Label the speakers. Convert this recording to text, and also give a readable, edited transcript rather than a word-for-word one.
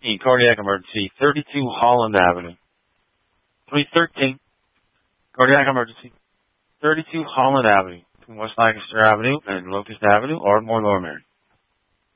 Speaker 1: Cardiac emergency, 32 Holland Avenue. 313, cardiac emergency, 32 Holland Avenue, between West Lancaster Avenue and Locust Avenue, Ardmore, Lower Merion.